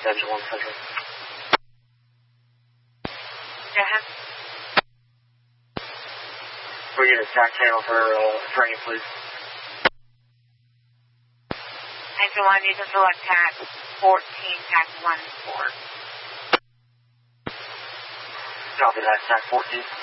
Engine 1 Central. Yeah. We're getting a stack channel for training, please. Engine 1, you can select TAC 14, TAC 1 and 4. Copy that, stack 14.